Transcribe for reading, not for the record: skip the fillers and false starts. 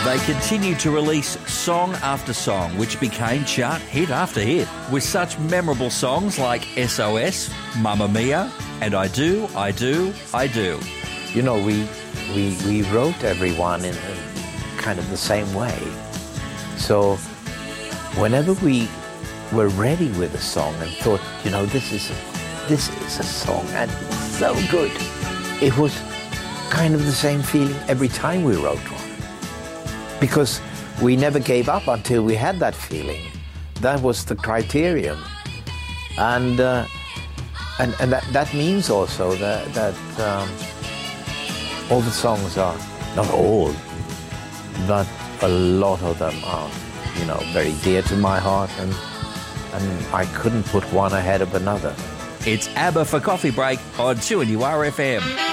They continued to release song after song, which became chart hit after hit, with such memorable songs like SOS, Mamma Mia, and I Do, I Do, I Do. You know, we wrote everyone in kind of the same way. So whenever we were ready with a song and thought, you know, this is a song and it's so good, it was kind of the same feeling every time we wrote one. Because we never gave up until we had that feeling. That was the criterion. And that means also that all the songs are, not all, but a lot of them are, you know, very dear to my heart, and I couldn't put one ahead of another. It's ABBA for Coffee Break on 2NUR FM.